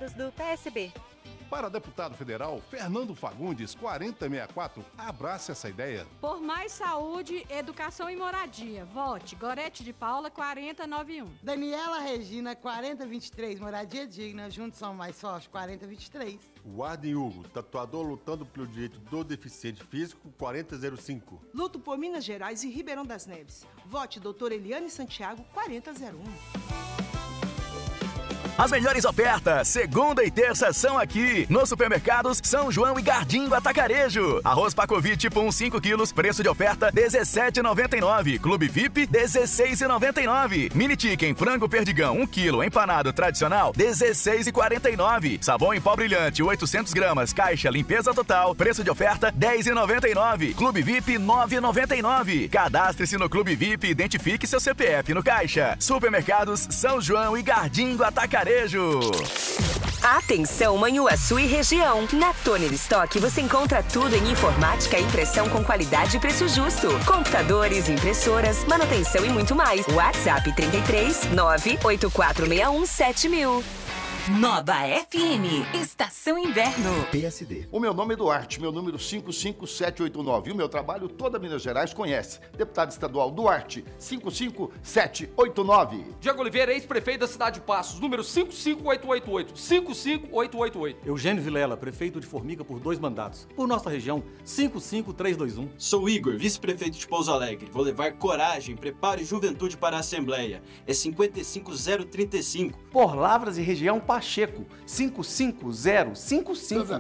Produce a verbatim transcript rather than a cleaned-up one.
Sindicatos do P S B. Para deputado federal, Fernando Fagundes, quarenta sessenta e quatro. Abrace essa ideia. Por mais saúde, educação e moradia. Vote Gorete de Paula, quarenta noventa e um. Daniela Regina, quarenta vinte e três. Moradia digna. Juntos são mais fortes, quarenta vinte e três. Warden Hugo, tatuador lutando pelo direito do deficiente físico, quarenta zero cinco. Luto por Minas Gerais e Ribeirão das Neves. Vote doutora Eliane Santiago, quarenta zero um. As melhores ofertas, segunda e terça, são aqui no Supermercados São João e Gardinho Atacarejo. Arroz Pacovit tipo um, cinco quilos, preço de oferta dezessete reais e noventa e nove centavos. Clube V I P, dezesseis reais e noventa e nove centavos. Mini Chicken Frango Perdigão, um quilo, empanado tradicional, dezesseis reais e quarenta e nove centavos. Sabão em pó brilhante, oitocentos gramas, caixa limpeza total, preço de oferta dez reais e noventa e nove centavos. Clube V I P, nove reais e noventa e nove centavos. Cadastre-se no Clube V I P e identifique seu C P F no caixa. Supermercados São João e Gardinho Atacarejo. Atenção, Manhuaçu e região. Na Toner Stock você encontra tudo em informática e impressão com qualidade e preço justo. Computadores, impressoras, manutenção e muito mais. WhatsApp trinta e três, nove oito quatro seis um, sete mil. Nova F M, Estação Inverno. P S D. O meu nome é Duarte, meu número cinco cinco sete oito nove. E o meu trabalho toda Minas Gerais conhece. Deputado estadual Duarte, cinco cinco sete oito nove. Diego Oliveira, ex-prefeito da cidade de Passos, número cinco cinco oito oito oito. cinco cinco oito oito oito. Eugênio Vilela, prefeito de Formiga por dois mandatos. Por nossa região, cinco cinco três dois um. Sou Igor, vice-prefeito de Pouso Alegre. Vou levar coragem, preparo e juventude para a Assembleia. É cinquenta e cinco zero trinta e cinco. Por Lavras e região, Pacheco, cinco cinco zero cinco cinco.